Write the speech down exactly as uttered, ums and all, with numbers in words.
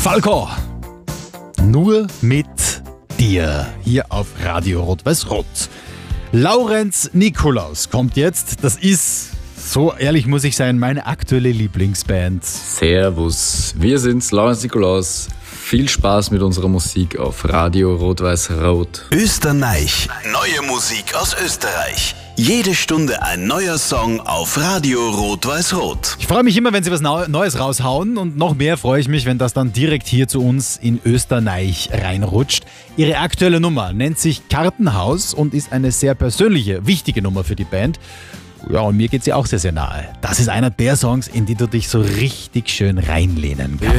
Falco, nur mit dir hier auf Radio Rot-Weiß-Rot. Laurenz Nikolaus kommt jetzt. Das ist, so ehrlich muss ich sein, meine aktuelle Lieblingsband. Servus, wir sind's, Laurenz Nikolaus. Viel Spaß mit unserer Musik auf Radio Rot-Weiß-Rot. Österreich. Neue Musik aus Österreich. Jede Stunde ein neuer Song auf Radio Rot-Weiß-Rot. Ich freue mich immer, wenn sie was Neues raushauen, und noch mehr freue ich mich, wenn das dann direkt hier zu uns in Österreich reinrutscht. Ihre aktuelle Nummer nennt sich Kartenhaus und ist eine sehr persönliche, wichtige Nummer für die Band. Ja, und mir geht sie auch sehr, sehr nahe. Das ist einer der Songs, in die du dich so richtig schön reinlehnen kannst.